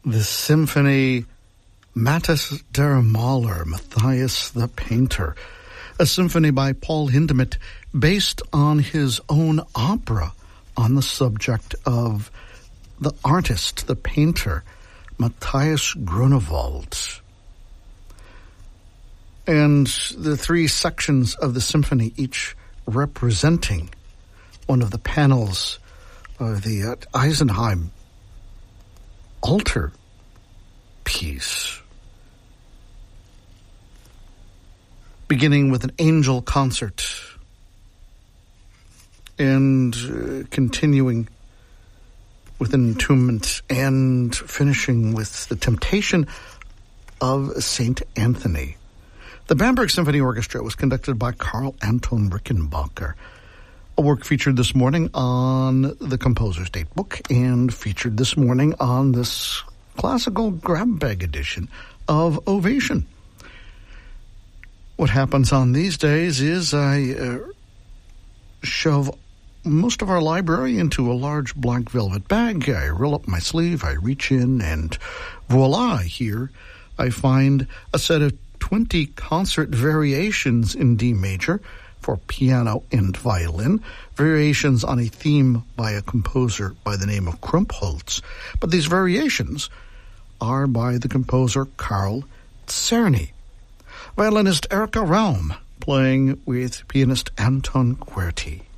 the symphony Matthäus der Maler, Matthias the Painter, a symphony by Paul Hindemith based on his own opera on the subject of the artist, the painter, Matthias Grunewald. And the three sections of the symphony, each representing one of the panels of the Eisenheim altar piece, beginning with an angel concert and continuing with an entombment and finishing with the Temptation of St. Anthony. The Bamberg Symphony Orchestra was conducted by Karl Anton Rickenbacker, a work featured this morning on the Composer's Datebook and featured this morning on this classical grab bag edition of Ovation. What happens on these days is I shove most of our library into a large black velvet bag. I roll up my sleeve, I reach in, and voila, here I find a set of 20 concert variations in D major for piano and violin, variations on a theme by a composer by the name of Krumpholz. But these variations are by the composer Carl Czerny. Violinist Erika Raum playing with pianist Anton Querti.